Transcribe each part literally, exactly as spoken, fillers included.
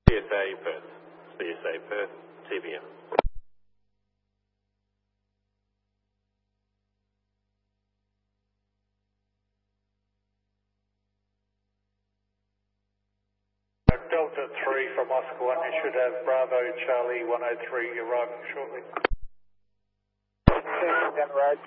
C S A Perth. C S A Perth, T V M. Delta three from Oscar one, you should have Bravo Charlie one oh three arriving shortly. Down the road.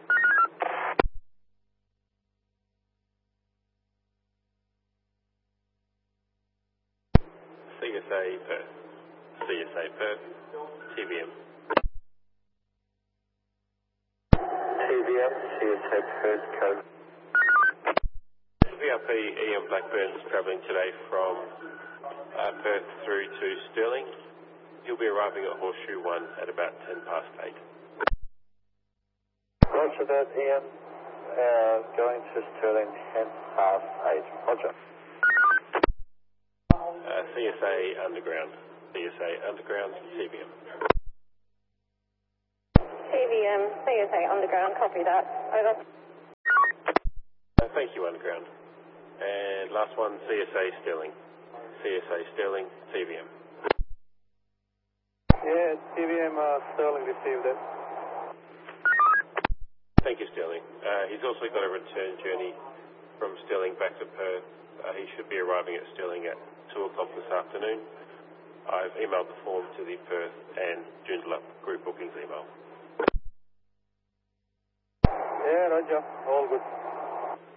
C S A Perth. C S A Perth, T V M. T V M, C S A Perth, code. V R P Ian Blackburn's travelling today from uh, Perth through to Stirling. He'll be arriving at Horseshoe one at about ten past eight. Roger that, Ian. Uh, going to Stirling ten past eight. Roger. Uh, C S A Underground. C S A Underground, T V M. T V M, C S A Underground, copy that. Over. Uh, thank you, Underground. And last one, C S A Stirling. C S A Stirling, T V M. Yeah, T V M uh, Stirling received it. Thank you, Stirling. Uh, he's also got a return journey from Stirling back to Perth. Uh, he should be arriving at Stirling at two o'clock this afternoon. I've emailed the form to the Perth and Joondalup group bookings email. Yeah, Roger. All good.